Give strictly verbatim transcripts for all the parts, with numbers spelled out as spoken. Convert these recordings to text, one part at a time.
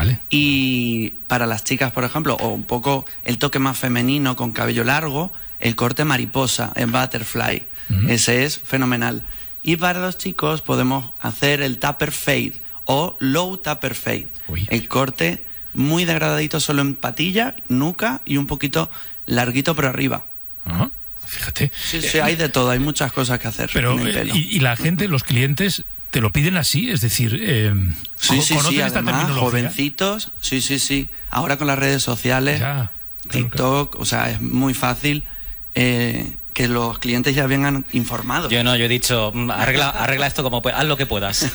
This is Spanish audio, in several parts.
Vale. Y para las chicas, por ejemplo, o un poco el toque más femenino con cabello largo, el corte mariposa, el butterfly. Uh-huh. Ese es fenomenal. Y para los chicos podemos hacer el taper fade o low taper fade. Uy. El corte muy degradadito solo en patilla, nuca y un poquito larguito por arriba. Uh-huh. Fíjate. Sí, sí, hay de todo, hay muchas cosas que hacer. Pero, en el pelo. Y, y la gente, los clientes, te lo piden así, es decir, eh, sí, sí, ¿conocen sí, esta además, terminología? Jovencitos, sí, sí, sí. Ahora con las redes sociales, ya, TikTok, claro. O sea, es muy fácil eh, que los clientes ya vengan informados. Yo no, yo he dicho, arregla, arregla esto como puedas, haz lo que puedas.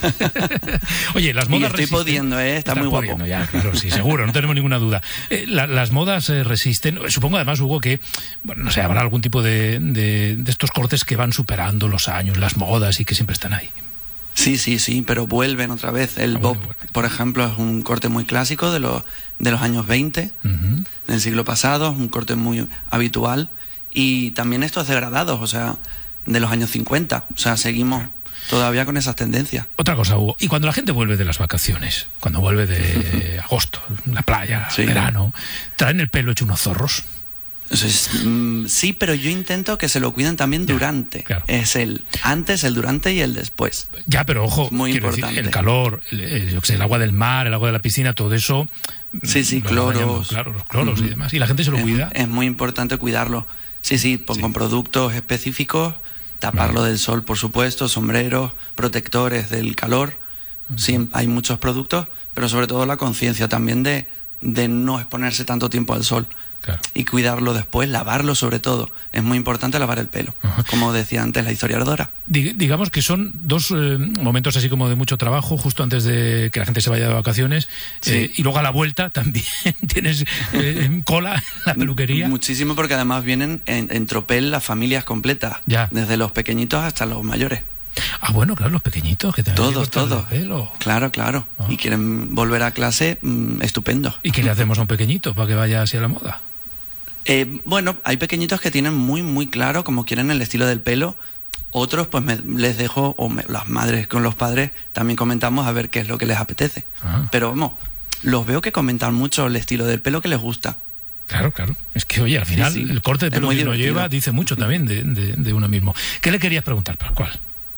Oye, las modas y estoy resisten. pudiendo, ¿eh? Está Estás muy pudiendo, guapo. Ya, claro, sí, seguro, no tenemos ninguna duda. Eh, la, las modas eh, resisten. Supongo además, Hugo, que, bueno, no sé, habrá algún tipo de, de, de estos cortes que van superando los años, las modas y que siempre están ahí. Sí, sí, sí, pero vuelven otra vez. El ah, bob, bueno, por ejemplo, es un corte muy clásico de los, de los años veinte, uh-huh. del siglo pasado, es un corte muy habitual. Y también estos degradados, o sea, de los años cincuenta. O sea, seguimos todavía con esas tendencias. Otra cosa, Hugo, y cuando la gente vuelve de las vacaciones, cuando vuelve de agosto, la playa, sí. verano, ¿traen el pelo hecho unos zorros? Es, mm, sí, pero yo intento que se lo cuiden también ya, durante. Claro. Es el antes, el durante y el después. Ya, pero ojo, muy importante. Decir, el calor, el, el, yo que sé, el agua del mar, el agua de la piscina, todo eso. Sí, sí, cloros. Claro, los cloros uh-huh. y demás. Y la gente se lo es, cuida. Es muy importante cuidarlo. Sí, sí, con, sí. con productos específicos, taparlo vale. del sol, por supuesto, sombreros, protectores del calor. Uh-huh. Sí, hay muchos productos, pero sobre todo la conciencia también de, de no exponerse tanto tiempo al sol. Claro. Y cuidarlo después, lavarlo sobre todo. Es muy importante lavar el pelo, uh-huh. como decía antes la historiadora. Dig- digamos que son dos eh, momentos así como de mucho trabajo, justo antes de que la gente se vaya de vacaciones, sí. eh, y luego a la vuelta también tienes eh, cola en la peluquería. Muchísimo, porque además vienen en, en tropel las familias completas, ya. desde los pequeñitos hasta los mayores. Ah, bueno, claro, los pequeñitos que también todos, todos. Pelo. Claro, claro. Ah. Y quieren volver a clase, mmm, estupendo. ¿Y qué le hacemos a un pequeñito para que vaya así a la moda? Eh, bueno, hay pequeñitos que tienen muy, muy claro cómo quieren el estilo del pelo. Otros, pues me, les dejo, o me, las madres con los padres, también comentamos a ver qué es lo que les apetece. Ah. Pero vamos, los veo que comentan mucho el estilo del pelo que les gusta. Claro, claro. Es que, oye, al final sí, sí. el corte de pelo que uno lleva dice mucho también de, de, de uno mismo. ¿Qué le querías preguntar, Pascual?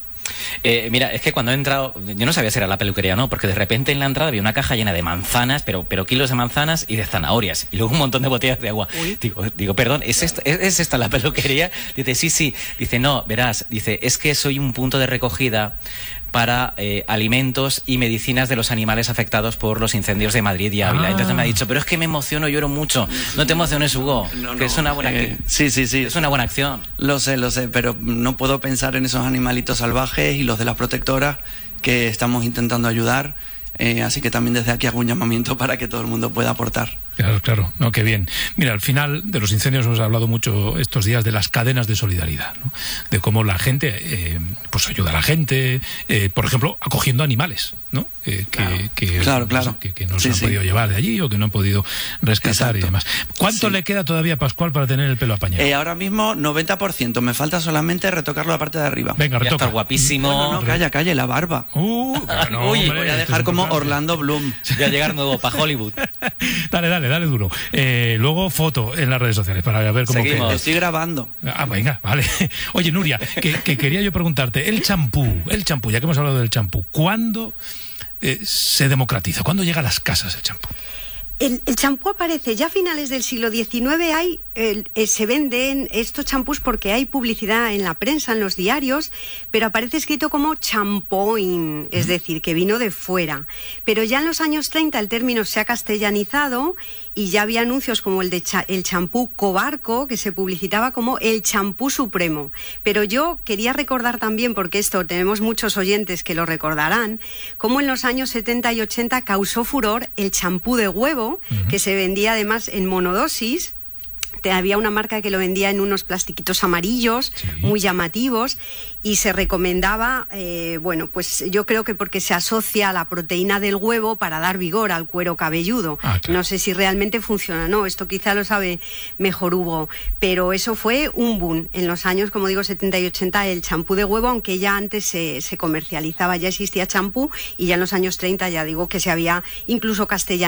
Eh, mira, es que cuando he entrado, yo no sabía si era la peluquería o no, porque de repente en la entrada había una caja llena de manzanas, pero, pero kilos de manzanas y de zanahorias, y luego un montón de botellas de agua. Digo, digo, perdón, ¿es esta, ¿es, ¿es esta la peluquería? Dice, sí, sí. Dice, no, verás, dice, es que soy un punto de recogida para eh, alimentos y medicinas de los animales afectados por los incendios de Madrid y Ávila. Ah. Entonces me ha dicho, pero es que me emociono, lloro mucho. No te emociones, Hugo, no, que no, es una buena eh, sí, sí, sí. Es una buena acción. Lo sé, lo sé, pero no puedo pensar en esos animalitos salvajes y los de las protectoras que estamos intentando ayudar. Eh, así que también desde aquí hago un llamamiento para que todo el mundo pueda aportar. Claro, claro, no, qué bien. Mira, al final de los incendios hemos hablado mucho estos días de las cadenas de solidaridad, ¿no? De cómo la gente, eh, pues ayuda a la gente, eh, por ejemplo, acogiendo animales, ¿no? Eh, que, claro, que, claro, claro. que, que no sí, se han sí. podido llevar de allí o que no han podido rescatar. Exacto. Y demás. ¿Cuánto sí. le queda todavía a Pascual para tener el pelo apañado? Eh, ahora mismo noventa por ciento, me falta solamente retocarlo la parte de arriba. Venga, retoca. Está guapísimo. No, no, no, calla, calla, la barba. Uh, no, Uy, hombre, voy a dejar como Orlando Bloom. Voy a llegar nuevo para Hollywood. Dale, dale, dale duro. Eh, luego foto en las redes sociales para ver cómo queda. Estoy grabando. Ah, venga, vale. Oye, Nuria, que, que quería yo preguntarte, el champú, el champú, ya que hemos hablado del champú, ¿cuándo eh, se democratiza? ¿Cuándo llega a las casas el champú? El, el champú aparece ya a finales del siglo diecinueve. Hay, el, el, se venden estos champús porque hay publicidad en la prensa, en los diarios, pero aparece escrito como champoin, es decir, que vino de fuera. Pero ya en los años treinta el término se ha castellanizado y ya había anuncios como el de cha, el champú Cobarco, que se publicitaba como el champú supremo. Pero yo quería recordar también, porque esto tenemos muchos oyentes que lo recordarán, como en los años setenta y ochenta causó furor el champú de huevo, Uh-huh. que se vendía además en monodosis. Había una marca que lo vendía en unos plastiquitos amarillos, sí. muy llamativos, y se recomendaba, eh, bueno, pues yo creo que porque se asocia a la proteína del huevo para dar vigor al cuero cabelludo. Ah, claro. No sé si realmente funciona, no, esto quizá lo sabe mejor Hugo, pero eso fue un boom. En los años, como digo, setenta y ochenta, el champú de huevo, aunque ya antes se, se comercializaba, ya existía champú, y ya en los años treinta, ya digo, que se había incluso castellanizado